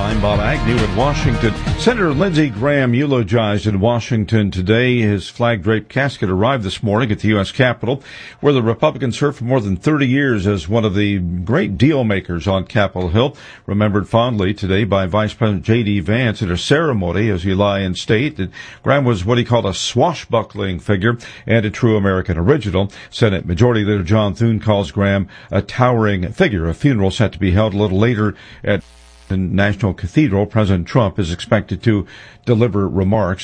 I'm Bob Agnew in Washington. Senator Lindsey Graham eulogized in Washington today. His flag-draped casket arrived this morning at the U.S. Capitol, where the Republican served for more than 30 years as one of the great deal makers on Capitol Hill. Remembered fondly today by Vice President J.D. Vance at a ceremony as he lie in state. Graham was what he called a swashbuckling figure and a true American original. Senate Majority Leader John Thune calls Graham a towering figure. A funeral set to be held a little later at the National Cathedral. President Trump is expected to deliver remarks.